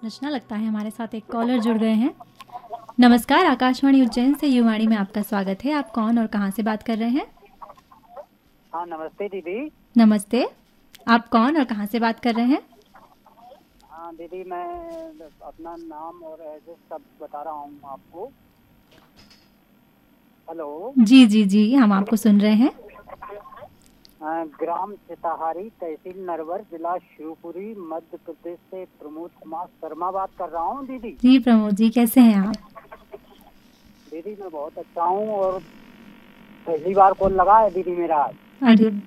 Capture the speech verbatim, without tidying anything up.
रचना लगता है हमारे साथ एक कॉलर जुड़ गए हैं। नमस्कार, आकाशवाणी उज्जैन से युवाणी में आपका स्वागत है। आप कौन और कहां से बात कर रहे हैं? हाँ, नमस्ते दीदी। नमस्ते, आप कौन और कहां से बात कर रहे हैं? हाँ दीदी, मैं अपना नाम और एड्रेस सब बता रहा हूँ आपको। हेलो। जी जी जी, हम आपको सुन रहे हैं। ग्राम चिताहारी, तहसील नरवर, जिला शिवपुरी, मध्य प्रदेश से प्रमोद कुमार शर्मा बात कर रहा हूँ दीदी। जी प्रमोद जी, कैसे हैं आप? दीदी मैं बहुत अच्छा हूँ और पहली बार कॉल लगा है दीदी मेरा। अरे